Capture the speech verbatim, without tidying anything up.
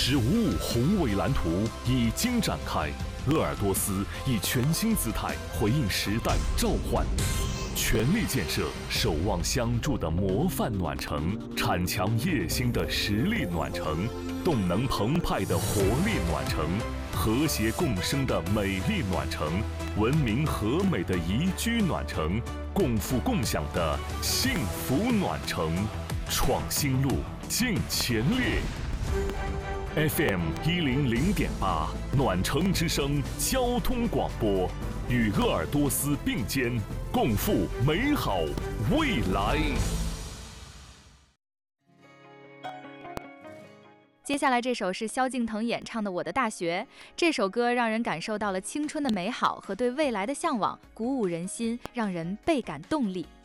十五五宏伟蓝图已经展开，鄂尔多斯以全新姿态回应时代召唤，全力建设守望相助的模范暖城，铲强叶兴的实力暖城，动能澎湃的活力暖城，和谐共生的美丽暖城，文明和美的宜居暖城，共富共享的幸福暖城。创新路，进前列。F M 一零零点八，暖城之声交通广播，与鄂尔多斯并肩，共赴美好未来。 接下来这首是萧敬腾演唱的《我的大学》，这首歌让人感受到了青春的美好和对未来的向往，鼓舞人心，让人倍感动力。